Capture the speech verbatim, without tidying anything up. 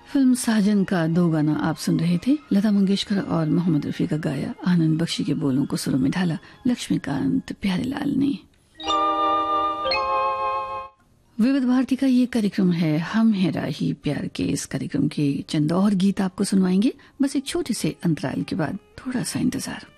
Film साजन का दो गाना आप सुन रहे थे। लता मंगेशकर और मोहम्मद रफी का गाया, आनंद बख्शी के बोलों को सुरों में ढाला लक्ष्मीकांत प्यारेलाल ने। विविध भारती का ये कार्यक्रम है हम हैं राही प्यार के। इस कार्यक्रम के चंद और गीत आपको सुनवाएंगे, बस एक छोटे से अंतराल के बाद। थोड़ा सा इंतजार।